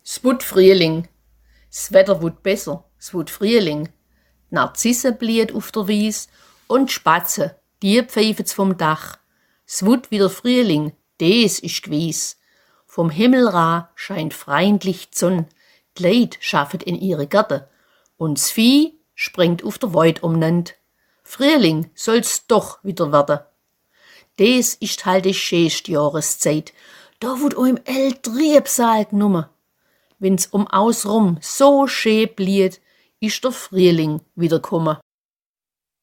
Es wut Frühling. Das Wetter wut besser. Es wut Frühling. Die Narzisse blüht auf der Wies und die Spatze, die pfeifet's vom Dach. Es wut wieder Frühling, des ist gewiss. Vom Himmel ra scheint freundlich die Sonn. Die Leid schaffet in ihre Gärte und das Vieh springt auf der Weid umnand. Frühling soll's doch wieder werden. Des ist halt die schönste Jahreszeit. Da wut auch im Triebsaal genommen. Wenn's ausrum so schön blüht, ist der Frühling wieder gekommen.